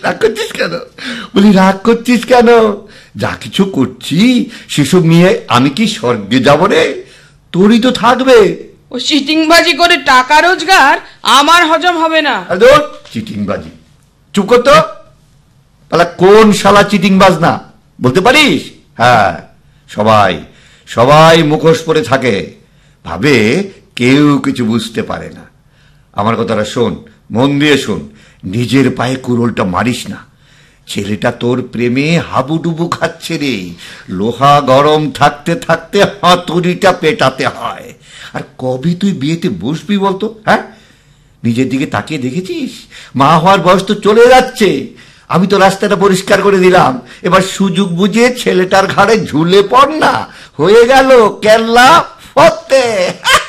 রাগ করছিস কেন? বলি রাগ করছিস কেন? যা কিছু করছি সেসব নিয়ে আমি কি স্বর্গে যাব রে? তোরই তো থাকবে। ও চিটিংবাজি করে টাকা রোজগার আমার হজম হবে না। চিটিংবাজি? চুপ কর তো। তাহলে কোন শালা চিটিংবাজ না বলতে পারিস? হ্যাঁ, সবাই সবাই মুখোশ পরে থাকে, ভাবে কেউ কিছু বুঝতে পারে না। আমার কথাটা শোন, মন দিয়ে শোন। নিজের পায়ে কুড়োলটা মারিস না। ছেলেটা তোর প্রেমে হাবুডুবু খাচ্ছে রে। লোহা গরম থাকতে থাকতে হাতুড়িটা পেটাতে হয়। আর কবে তুই বিয়েতে বসবি বলতো? হ্যাঁ, নিজের দিকে তাকিয়ে দেখেছিস? মা হওয়ার বয়স তো চলে যাচ্ছে। আমি তো রাস্তাটা পরিষ্কার করে দিলাম, এবার সুযোগ বুঝে ছেলেটার ঘাড়ে ঝুলে পড় না। হয়ে গেল কেল্লা ফতে।